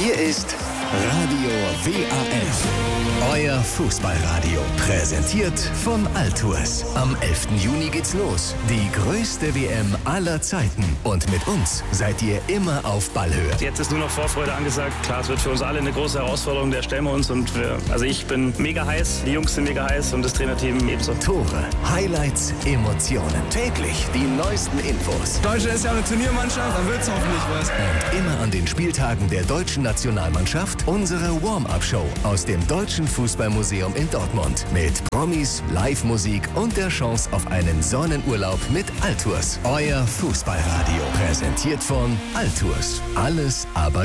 Hier ist Radio WAF. Euer Fußballradio. Präsentiert von Altours. Am 11. Juni geht's los. Die größte WM aller Zeiten. Und mit uns seid ihr immer auf Ballhöhe. Jetzt ist nur noch Vorfreude angesagt. Klar, es wird für uns alle eine große Herausforderung. Der stellen wir uns. Also ich bin mega heiß, die Jungs sind mega heiß und das Trainerteam ebenso. Tore, Highlights, Emotionen. Täglich die neuesten Infos. Deutschland ist ja eine Turniermannschaft, dann wird's hoffentlich was. Und immer an den Spieltagen der deutschen Nationalmannschaft unsere Warm-Up-Show aus dem Deutschen Fußballmuseum in Dortmund. Mit Promis, Live-Musik und der Chance auf einen Sonnenurlaub mit Altours. Euer Fußballradio. Präsentiert von Altours. Alles aber